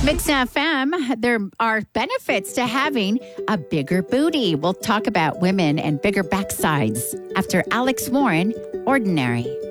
Mix FM, there are benefits to having a bigger booty. We'll talk about women and bigger backsides after Alex Warren, Ordinary.